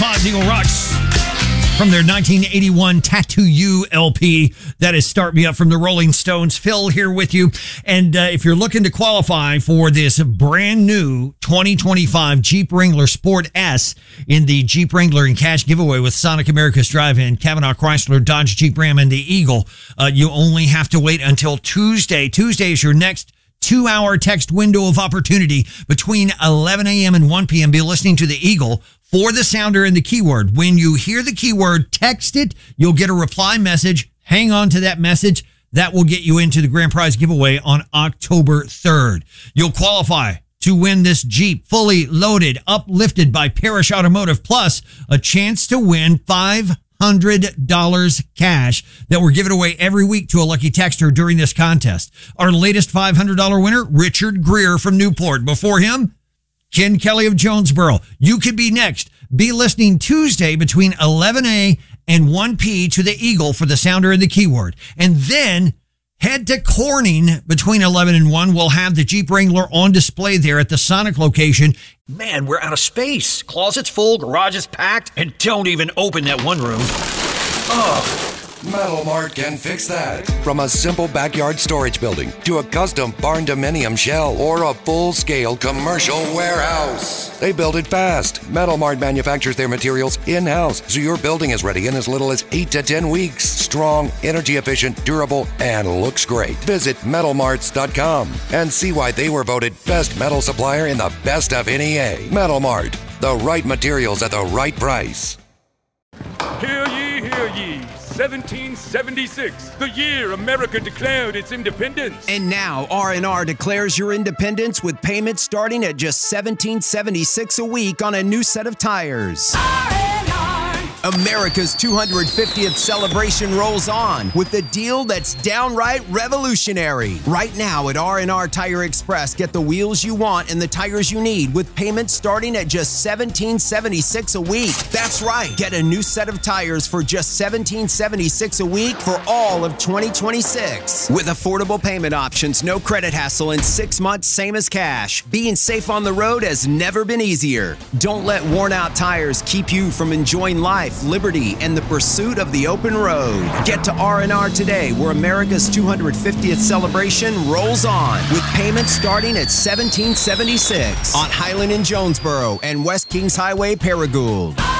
2025 Eagle Rocks from their 1981 Tattoo You LP. That is Start Me Up from the Rolling Stones. Phil here with you. And if you're looking to qualify for this brand new 2025 Jeep Wrangler Sport S in the Jeep Wrangler and Cash giveaway with Sonic America's Drive-In, Kavanaugh Chrysler, Dodge, Jeep Ram, and the Eagle, you only have to wait until Tuesday. Tuesday is your next 2-hour text window of opportunity between 11 a.m. and 1 p.m. Be listening to the Eagle for the sounder and the keyword. When you hear the keyword, text it. You'll get a reply message. Hang on to that message. That will get you into the grand prize giveaway on October 3rd. You'll qualify to win this Jeep fully loaded, uplifted by Parrish Automotive, plus a chance to win $500 cash that we're giving away every week to a lucky texter during this contest. Our latest $500 winner, Richard Greer from Newport. Before him, Ken Kelly of Jonesboro. You could be next. Be listening Tuesday between 11 a and 1 p to the Eagle for the sounder and the keyword. And then head to Corning between 11 and 1. We'll have the Jeep Wrangler on display there at the Sonic location. Man, we're out of space. Closet's full, garage is packed, and don't even open that one room. Oh. Metal Mart can fix that. From a simple backyard storage building to a custom barn dominium shell or a full-scale commercial warehouse, they build it fast. Metal Mart manufactures their materials in-house, so your building is ready in as little as 8 to 10 weeks. Strong, energy efficient, durable, and looks great. Visit metalmarts.com and see why they were voted best metal supplier in the best of NEA. Metal Mart, the right materials at the right price. Hear ye, hear ye. 1776, the year America declared its independence. And now R&R declares your independence with payments starting at just $17.76 a week on a new set of tires. America's 250th celebration rolls on with a deal that's downright revolutionary. Right now at R&R Tire Express, get the wheels you want and the tires you need with payments starting at just $17.76 a week. That's right. Get a new set of tires for just $17.76 a week for all of 2026. With affordable payment options, no credit hassle, and 6 months same as cash. Being safe on the road has never been easier. Don't let worn out tires keep you from enjoying life, liberty, and the pursuit of the open road. Get to R&R today, where America's 250th celebration rolls on, with payments starting at $17.76 on Highland in Jonesboro and West Kings Highway, Paragould.